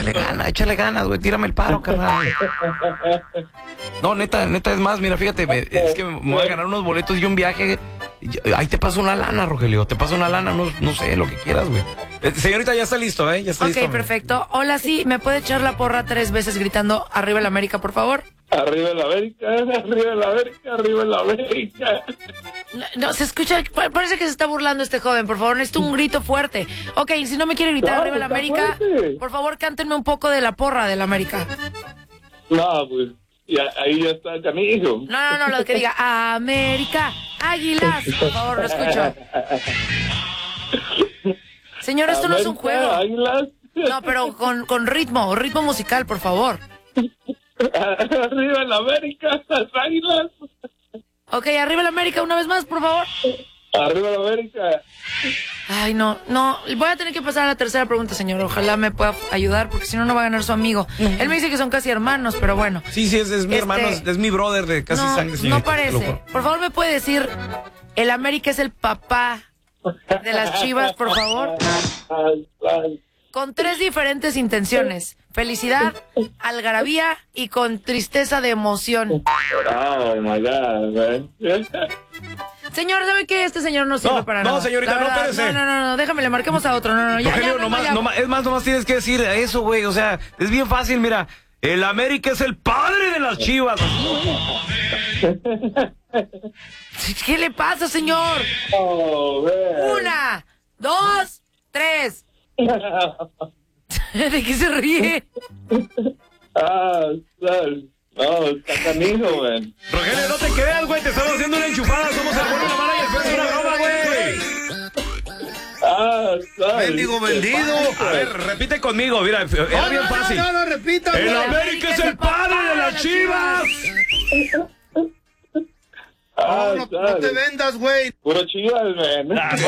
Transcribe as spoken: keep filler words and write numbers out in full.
Échale ganas, échale ganas, güey. Tírame el paro, carnal. No, neta, neta, es más, mira, fíjate, me, es que me voy a ganar unos boletos y un viaje. Ahí te paso una lana, Rogelio. Te paso una lana, no, no sé, lo que quieras, güey. Eh, señorita, ya está listo, ¿eh? Ya está Ok, listo. Ok, perfecto. Hola, sí, ¿me puede echar la porra tres veces gritando arriba el América, por favor? Arriba el América, arriba el América, arriba el América. No, no, se escucha, parece que se está burlando este joven, por favor, necesito un grito fuerte. Ok, si no me quiere gritar No, arriba el está América, fuerte. por favor, cántenme un poco de la porra del América. No, pues, ya, ahí ya está canijo. No, no, no, lo que diga América, Águilas, por favor, lo escucho. Señor, esto no es un juego. Águilas. No, pero con, con ritmo, ritmo musical, por favor. Arriba el América, las Águilas. Ok, arriba el América una vez más, por favor. Arriba el América. Ay, no, no, voy a tener que pasar a la tercera pregunta, señor. Ojalá me pueda ayudar, porque si no, no va a ganar su amigo. Él me dice que son casi hermanos, pero bueno. Sí, sí, es, es mi Este, hermano, es, es mi brother de casi no, sangre, no señorita. parece. Por favor, ¿me puede decir, el América es el papá de las Chivas, por favor? Con tres diferentes intenciones. Felicidad, algarabía y con tristeza de emoción. Oh, my God, man. Señor, ¿sabe qué? Este señor no sirve No, para no, nada. señorita, La no, verdad, espérese. No, no, no, no, déjame, le marquemos a otro. No, no, ya, Rogelio, ya, nomás, ya. nomás, es más, nomás tienes que decir eso, güey. O sea, es bien fácil, mira. El América es el padre de las Chivas. ¿Qué le pasa, señor? Oh, man. Una, dos, tres. ¿De qué se ríe? Ah, sal. No, está canijo, man. Rogelio, no te creas, güey. Te estamos haciendo una enchufada. Somos el bueno, la mala y el feo. Es una broma, güey. Ah, sal. Mendigo vendido. A ver, repite conmigo. Mira, era No, bien no, fácil. No, no, no, repita. El güey. América es el padre de las Chivas. Ah, No, no, no sal. te vendas, güey. Puro Chivas, man.